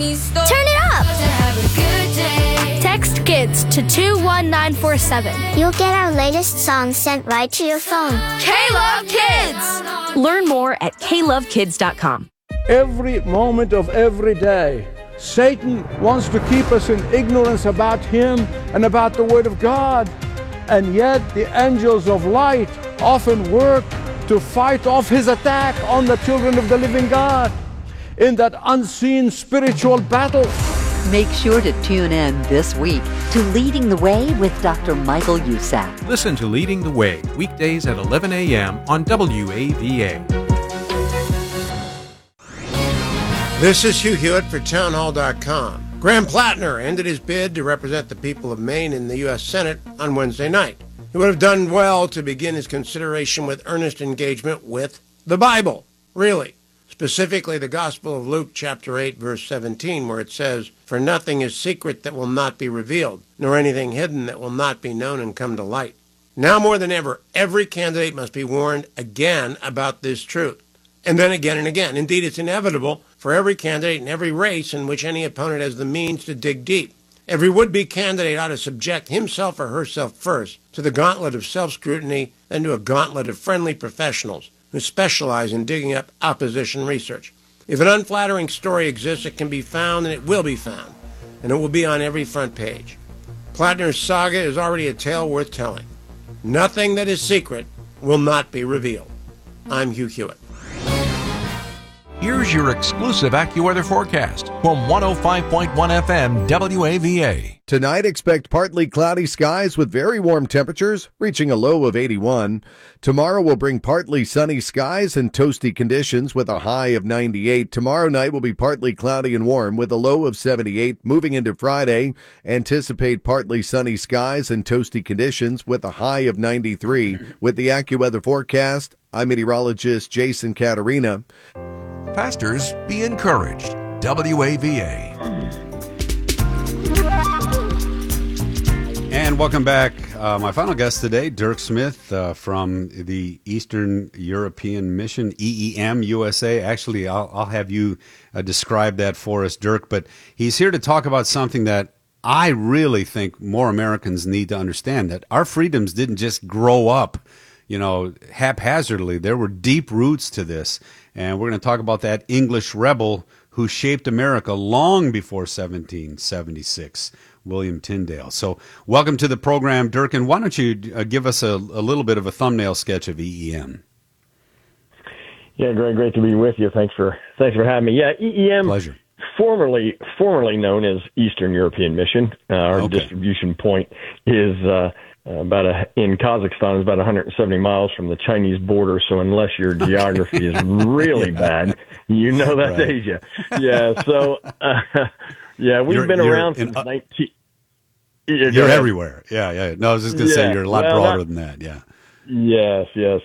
Turn it up! Text KIDS to 21947. You'll get our latest song sent right to your phone. K-Love Kids! Learn more at klovekids.com. Every moment of every day, Satan wants to keep us in ignorance about him and about the Word of God. And yet the angels of light often work to fight off his attack on the children of the living God in that unseen spiritual battle. Make sure to tune in this week to Leading the Way with Dr. Michael Youssef. Listen to Leading the Way, weekdays at 11 a.m. on WAVA. This is Hugh Hewitt for townhall.com. Graham Plattner ended his bid to represent the people of Maine in the U.S. Senate on Wednesday night. He would have done well to begin his consideration with earnest engagement with the Bible, really. Specifically, the Gospel of Luke, chapter 8, verse 17, where it says, "For nothing is secret that will not be revealed, nor anything hidden that will not be known and come to light." Now more than ever, every candidate must be warned again about this truth, and then again and again. Indeed, it's inevitable for every candidate in every race in which any opponent has the means to dig deep. Every would-be candidate ought to subject himself or herself first to the gauntlet of self-scrutiny, then to a gauntlet of friendly professionals who specialize in digging up opposition research. If an unflattering story exists, it can be found, and it will be found, and it will be on every front page. Plattner's saga is already a tale worth telling. Nothing that is secret will not be revealed. I'm Hugh Hewitt. Here's your exclusive AccuWeather forecast from 105.1 FM WAVA. Tonight, expect partly cloudy skies with very warm temperatures, reaching a low of 81. Tomorrow will bring partly sunny skies and toasty conditions with a high of 98. Tomorrow night will be partly cloudy and warm with a low of 78. Moving into Friday, anticipate partly sunny skies and toasty conditions with a high of 93. With the AccuWeather forecast, I'm meteorologist Jason Caterina. Pastors, be encouraged. WAVA. And welcome back. My final guest today, Dirk Smith from the Eastern European Mission, EEM USA. Actually, I'll have you describe that for us, Dirk. But he's here to talk about something that I really think more Americans need to understand, that our freedoms didn't just grow up, haphazardly. There were deep roots to this. And we're going to talk about that English rebel who shaped America long before 1776, William Tyndale. So welcome to the program, Dirk. And why don't you give us a little bit of a thumbnail sketch of EEM? Yeah, great to be with you. Thanks for having me. Yeah, EEM, pleasure. Formerly known as Eastern European Mission. Our distribution point is in Kazakhstan is about 170 miles from the Chinese border. So unless your geography is really bad, that's right. Asia. Yeah. So we've been around since 19. You're everywhere. Yeah. No, I was just going to say you're a lot broader than that. Yeah. Yes.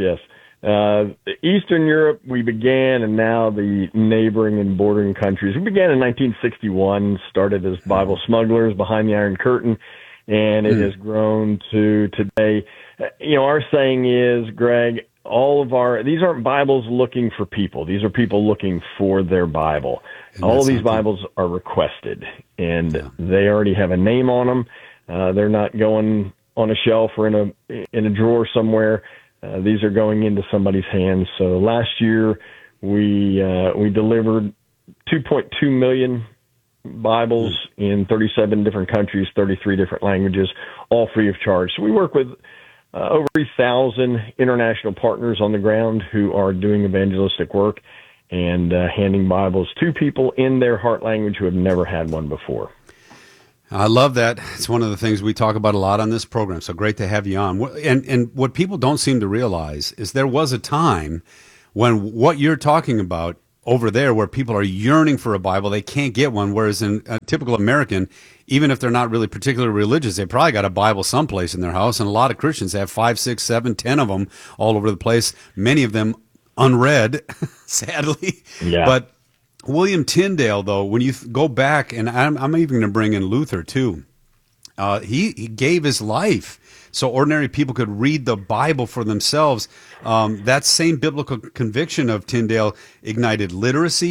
Eastern Europe, we began, and now the neighboring and bordering countries. We began in 1961, started as Bible smugglers behind the Iron Curtain, and it has grown to today. Our saying is, Greg, these aren't Bibles looking for people. These are people looking for their Bible. All of these Bibles are requested, and they already have a name on them. They're not going on a shelf or in a drawer somewhere. These are going into somebody's hands. So last year we delivered 2.2 million Bibles in 37 different countries, 33 different languages, all free of charge. So we work with over 3,000 international partners on the ground who are doing evangelistic work and handing Bibles to people in their heart language who have never had one before. I love that. It's one of the things we talk about a lot on this program, so great to have you on. And what people don't seem to realize is there was a time when what you're talking about over there, where people are yearning for a Bible, they can't get one, whereas in a typical American, even if they're not really particularly religious, they probably got a Bible someplace in their house, and a lot of Christians have 5, 6, 7, 10 of them all over the place, many of them unread, sadly. Yeah. But William Tyndale, though, when you go back, and I'm even going to bring in Luther, too, he gave his life so ordinary people could read the Bible for themselves. That same biblical conviction of Tyndale ignited literacy,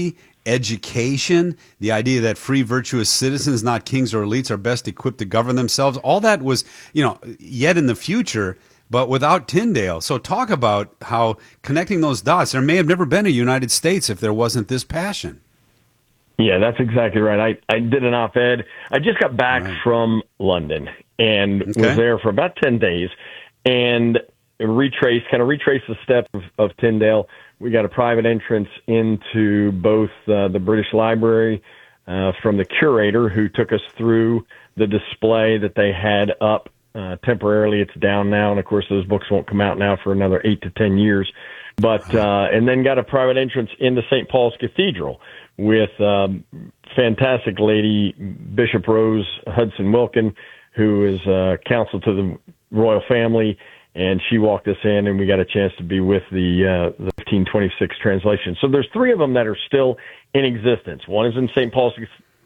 education, the idea that free, virtuous citizens, not kings or elites, are best equipped to govern themselves. All that was, yet in the future, but without Tyndale. So talk about how connecting those dots. There may have never been a United States if there wasn't this passion. Yeah, that's exactly right. I did an op-ed. I just got back from London and was there for about 10 days and retraced the steps of Tyndale. We got a private entrance into both the British Library from the curator who took us through the display that they had up temporarily. It's down now, and of course those books won't come out now for another 8 to 10 years. But and then got a private entrance into St. Paul's Cathedral with fantastic lady Bishop Rose Hudson Wilkin, who is counsel to the royal family. And she walked us in, and we got a chance to be with the 1526 translation. So there's 3 of them that are still in existence. One is in St. Paul's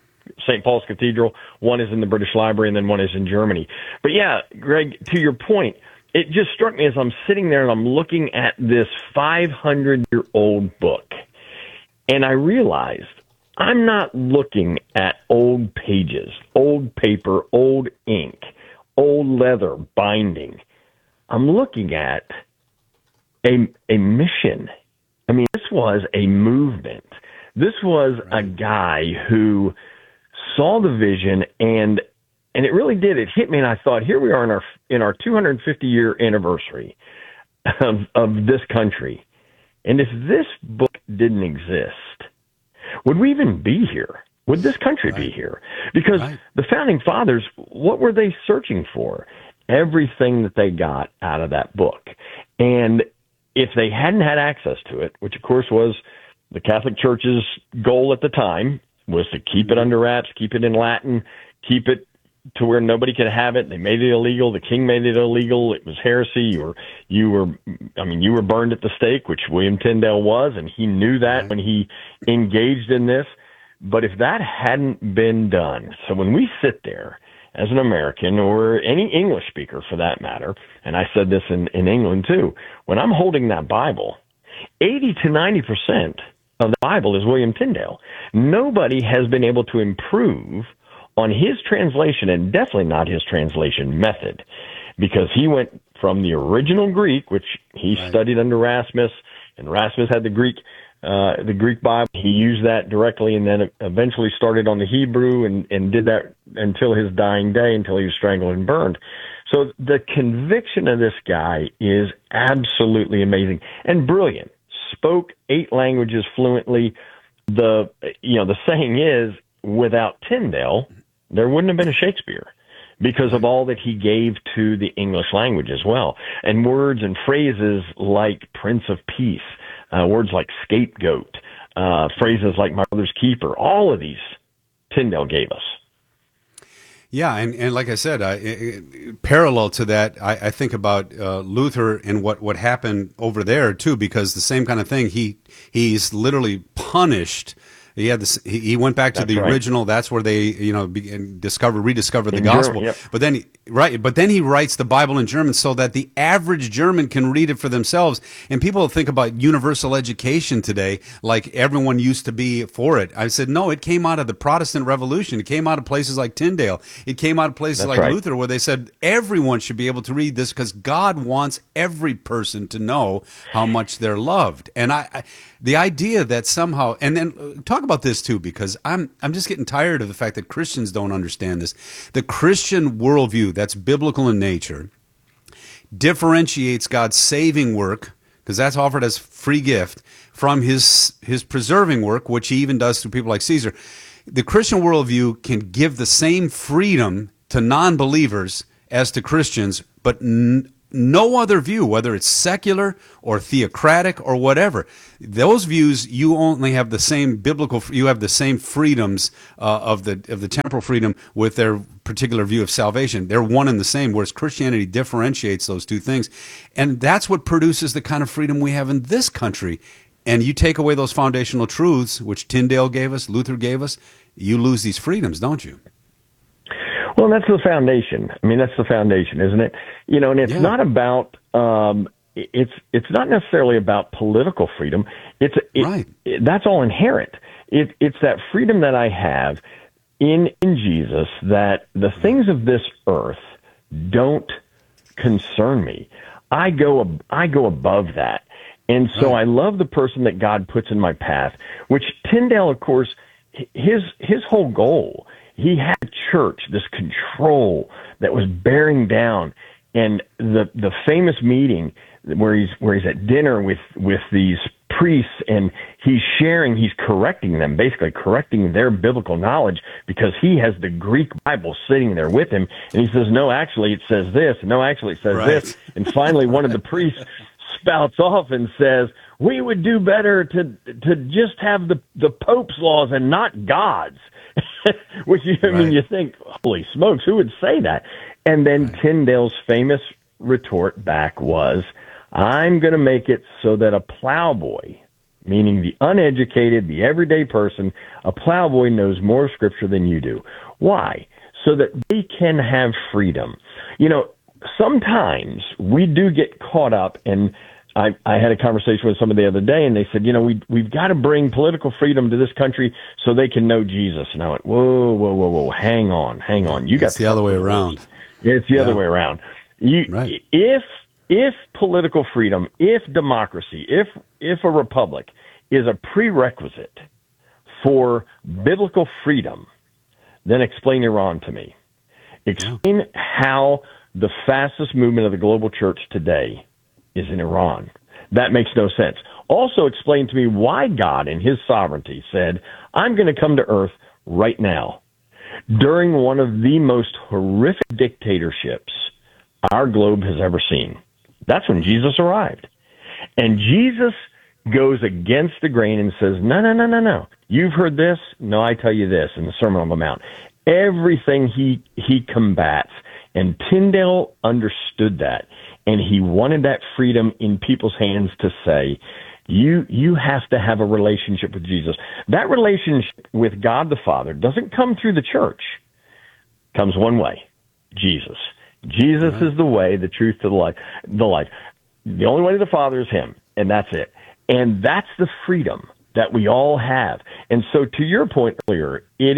Cathedral, one is in the British Library, and then one is in Germany. But yeah, Greg, to your point, it just struck me as I'm sitting there and I'm looking at this 500-year-old book, and I realized I'm not looking at old pages, old paper, old ink, old leather binding. I'm looking at a mission. I mean, this was a movement. This was a guy who saw the vision, and it really did. It hit me, and I thought, here we are in our 250-year anniversary of this country, and if this book didn't exist, would we even be here? Would this country be here? Because the founding fathers, what were they searching for? Everything that they got out of that book. And if they hadn't had access to it, which of course was the Catholic Church's goal at the time, was to keep it under wraps, keep it in Latin, keep it to where nobody could have it. They made it illegal. The king made it illegal. It was heresy. You were burned at the stake, which William Tyndale was, and he knew that when he engaged in this. But if that hadn't been done, so when we sit there as an American or any English speaker for that matter, and I said this in England too, when I'm holding that Bible, 80 to 90% of the Bible is William Tyndale. Nobody has been able to improve on his translation, and definitely not his translation method, because he went from the original Greek, which he studied under Erasmus, and Erasmus had the Greek Bible. He used that directly, and then eventually started on the Hebrew and did that until his dying day, until he was strangled and burned. So the conviction of this guy is absolutely amazing and brilliant. Spoke 8 languages fluently. The saying is, without Tyndale, there wouldn't have been a Shakespeare, because of all that he gave to the English language as well. And words and phrases like Prince of Peace, words like scapegoat, phrases like my brother's keeper, all of these Tyndale gave us. Yeah, and like I said, parallel to that, I think about Luther and what happened over there too, because the same kind of thing. He's literally punished. He had this. He went back to the original. That's where they, rediscovered the gospel. German, yep. But then he writes the Bible in German so that the average German can read it for themselves. And people think about universal education today like everyone used to be for it. I said, no, it came out of the Protestant Revolution. It came out of places like Tyndale. It came out of places like Luther, where they said everyone should be able to read this because God wants every person to know how much they're loved. And the idea that somehow, and then talk about this too, because I'm just getting tired of the fact that Christians don't understand this. The Christian worldview that's biblical in nature differentiates God's saving work, because that's offered as free gift, from his preserving work, which he even does through people like Caesar. The Christian worldview can give the same freedom to non-believers as to Christians, but no other view, whether it's secular or theocratic or whatever, those views, you only have the same you have the same freedoms of the temporal freedom with their particular view of salvation. They're one and the same, whereas Christianity differentiates those two things. And that's what produces the kind of freedom we have in this country. And you take away those foundational truths, which Tyndale gave us, Luther gave us, you lose these freedoms, don't you? Well, that's the foundation. I mean, that's the foundation, isn't it? And it's not about it's not necessarily about political freedom. That's all inherent. It's that freedom that I have in Jesus, that the things of this earth don't concern me. I go above that. And so I love the person that God puts in my path, which Tyndale, of course, his whole goal, he had a church, this control that was bearing down. And the famous meeting where he's at dinner with these priests, and he's correcting them, basically correcting their biblical knowledge, because he has the Greek Bible sitting there with him, and he says, no, actually it says this, no, actually it says this. And finally one of the priests spouts off and says, we would do better to just have the Pope's laws and not God's. Which, I mean, you think, holy smokes, who would say that? And then Tyndale's famous retort back was, I'm going to make it so that a plowboy, meaning the uneducated, the everyday person, a plowboy knows more Scripture than you do. Why? So that they can have freedom. You know, sometimes we do get caught up, and I had a conversation with somebody the other day, and they said, you know, we've got to bring political freedom to this country so they can know Jesus. And I went, whoa, hang on. It's the other way around. It's the other way around. If political freedom, if democracy, if a republic is a prerequisite for biblical freedom, then explain Iran to me. Explain how the fastest movement of the global church today is in Iran. That makes no sense. Also explain to me why God in his sovereignty said, I'm going to come to earth right now during one of the most horrific dictatorships our globe has ever seen. That's when Jesus arrived. And Jesus goes against the grain and says, no. You've heard this? No, I tell you this in the Sermon on the Mount. Everything he combats. And Tyndale understood that. And he wanted that freedom in people's hands to say, you have to have a relationship with Jesus. That relationship with God the Father doesn't come through the church. It comes one way, Jesus. Jesus is the way, the truth, to the life. The only way to the Father is him, and that's it. And that's the freedom that we all have. And so to your point earlier, it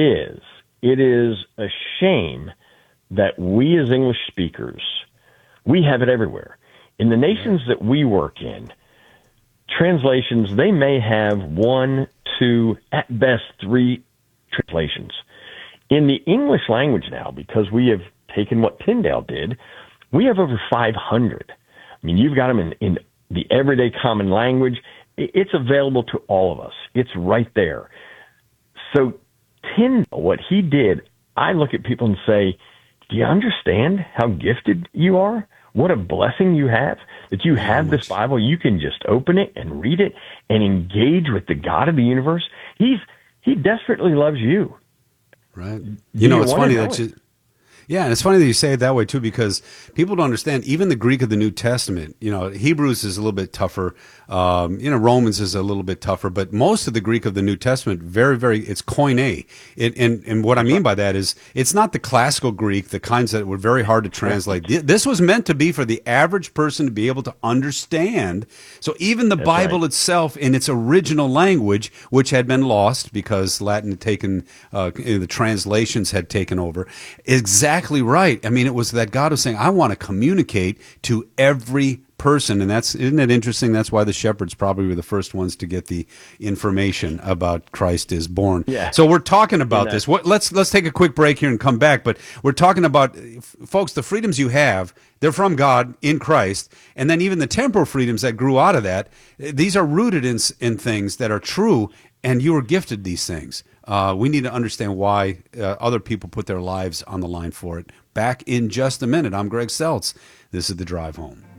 is a shame that we as English speakers, we have it everywhere. In the nations that we work in, translations, they may have 1, 2, at best 3 translations. In the English language now, because we have taken what Tyndale did, we have over 500. I mean, you've got them in the everyday common language. It's available to all of us. It's right there. So Tyndale, what he did, I look at people and say, do you understand how gifted you are? What a blessing you have that you have this Bible. You can just open it and read it and engage with the God of the universe. He desperately loves you. Right. You know, it's funny that you... Yeah, and it's funny that you say it that way, too, because people don't understand, even the Greek of the New Testament, you know, Hebrews is a little bit tougher, Romans is a little bit tougher, but most of the Greek of the New Testament, very, very, it's koine. And what I mean by that is, it's not the classical Greek, the kinds that were very hard to translate. This was meant to be for the average person to be able to understand. So even the Bible itself, in its original language, which had been lost because Latin had taken, the translations had taken over, exactly right. I mean, it was that God was saying, I want to communicate to every person. And isn't it interesting? That's why the shepherds probably were the first ones to get the information about Christ is born. Yeah. So we're talking about this. Let's take a quick break here and come back. But we're talking about, folks, the freedoms you have, they're from God in Christ. And then even the temporal freedoms that grew out of that, these are rooted in things that are true, and you were gifted these things. We need to understand why other people put their lives on the line for it. Back in just a minute. I'm Greg Seltz. This is The Drive Home.